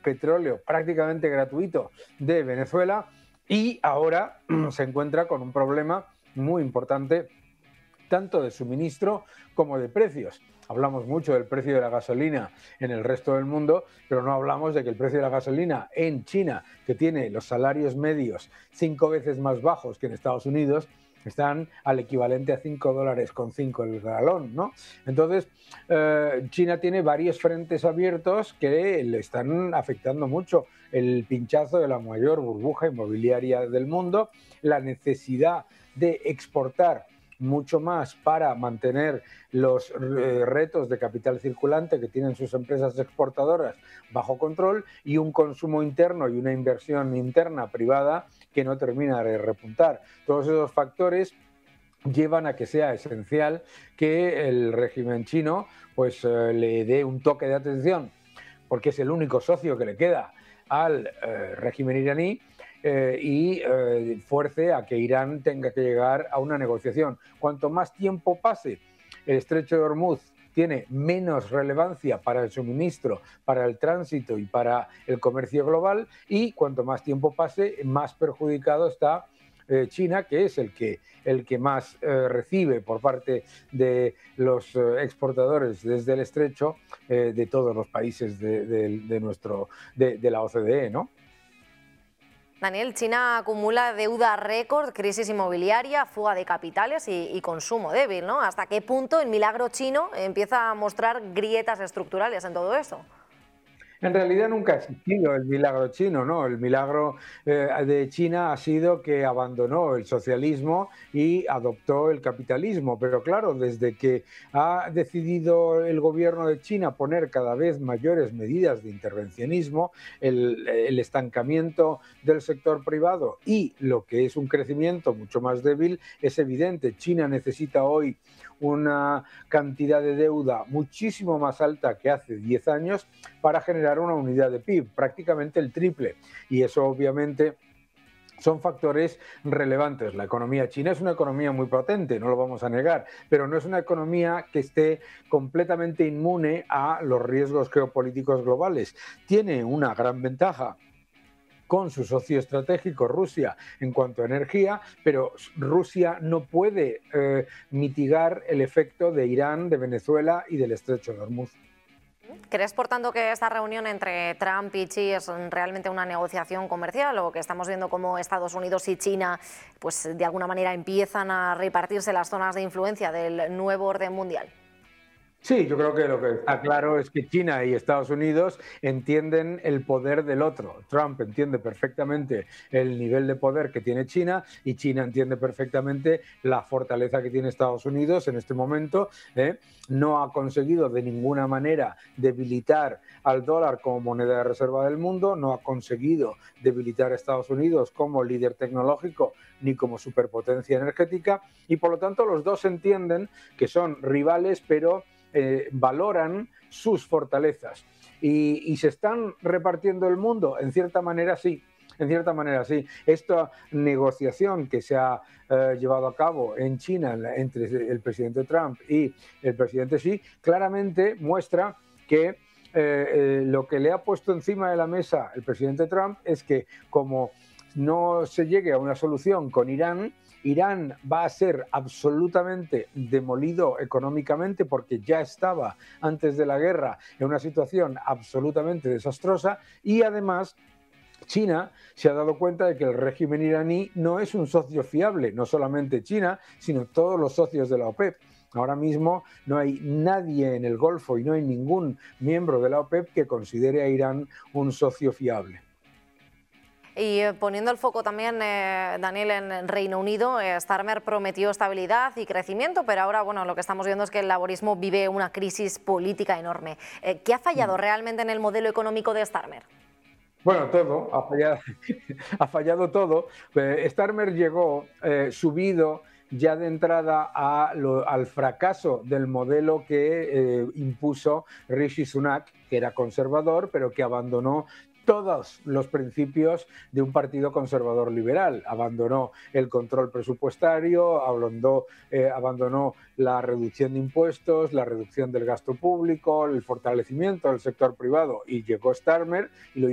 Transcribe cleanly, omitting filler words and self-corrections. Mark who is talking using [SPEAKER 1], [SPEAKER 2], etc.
[SPEAKER 1] petróleo prácticamente gratuito de Venezuela y ahora se encuentra con un problema muy importante tanto de suministro como de precios. Hablamos mucho del precio de la gasolina en el resto del mundo, pero no hablamos de que el precio de la gasolina en China, que tiene los salarios medios 5 veces más bajos que en Estados Unidos, están al equivalente a $5,5 el galón, ¿no? Entonces, China tiene varios frentes abiertos que le están afectando mucho. El pinchazo de la mayor burbuja inmobiliaria del mundo, la necesidad de exportar mucho más para mantener los retos de capital circulante que tienen sus empresas exportadoras bajo control y un consumo interno y una inversión interna privada que no termina de repuntar. Todos esos factores llevan a que sea esencial que el régimen chino pues le dé un toque de atención, porque es el único socio que le queda al régimen iraní, y fuerce a que Irán tenga que llegar a una negociación. Cuanto más tiempo pase, el estrecho de Hormuz tiene menos relevancia para el suministro, para el tránsito y para el comercio global, y cuanto más tiempo pase, más perjudicado está China, que es el que más recibe por parte de los exportadores desde el estrecho de todos los países de la OCDE, ¿no?
[SPEAKER 2] Daniel, China acumula deuda récord, crisis inmobiliaria, fuga de capitales y consumo débil, ¿no? ¿Hasta qué punto el milagro chino empieza a mostrar grietas estructurales en todo eso?
[SPEAKER 1] En realidad nunca ha existido el milagro chino, ¿no? El milagro de China ha sido que abandonó el socialismo y adoptó el capitalismo. Pero claro, desde que ha decidido el gobierno de China poner cada vez mayores medidas de intervencionismo, el estancamiento del sector privado y lo que es un crecimiento mucho más débil, es evidente. China necesita hoy una cantidad de deuda muchísimo más alta que hace 10 años para generar una unidad de PIB, prácticamente el triple. Y eso obviamente son factores relevantes. La economía china es una economía muy potente, no lo vamos a negar, pero no es una economía que esté completamente inmune a los riesgos geopolíticos globales. Tiene una gran ventaja con su socio estratégico Rusia en cuanto a energía, pero Rusia no puede mitigar el efecto de Irán, de Venezuela y del estrecho de Hormuz.
[SPEAKER 2] ¿Crees, por tanto, que esta reunión entre Trump y Xi es realmente una negociación comercial, o que estamos viendo cómo Estados Unidos y China pues de alguna manera empiezan a repartirse las zonas de influencia del nuevo orden mundial?
[SPEAKER 1] Sí, yo creo que lo que está claro es que China y Estados Unidos entienden el poder del otro. Trump entiende perfectamente el nivel de poder que tiene China y China entiende perfectamente la fortaleza que tiene Estados Unidos en este momento. No ha conseguido de ninguna manera debilitar al dólar como moneda de reserva del mundo, no ha conseguido debilitar a Estados Unidos como líder tecnológico ni como superpotencia energética, y por lo tanto los dos entienden que son rivales, pero valoran sus fortalezas y se están repartiendo el mundo. En cierta manera sí, en cierta manera sí. Esta negociación que se ha llevado a cabo en China entre el presidente Trump y el presidente Xi claramente muestra que lo que le ha puesto encima de la mesa el presidente Trump es que, como no se llegue a una solución con Irán, Irán va a ser absolutamente demolido económicamente, porque ya estaba antes de la guerra en una situación absolutamente desastrosa, y además China se ha dado cuenta de que el régimen iraní no es un socio fiable, no solamente China, sino todos los socios de la OPEP. Ahora mismo no hay nadie en el Golfo y no hay ningún miembro de la OPEP que considere a Irán un socio fiable.
[SPEAKER 2] Y poniendo el foco también, Daniel, en Reino Unido, Starmer prometió estabilidad y crecimiento, pero ahora, bueno, lo que estamos viendo es que el laborismo vive una crisis política enorme. ¿Qué ha fallado realmente en el modelo económico de Starmer?
[SPEAKER 1] Bueno, todo, ha fallado todo. Starmer llegó subido ya de entrada al fracaso del modelo que impuso Rishi Sunak, que era conservador, pero que abandonó todos los principios de un partido conservador liberal. Abandonó el control presupuestario, abandonó la reducción de impuestos, la reducción del gasto público, el fortalecimiento del sector privado, y llegó Starmer y lo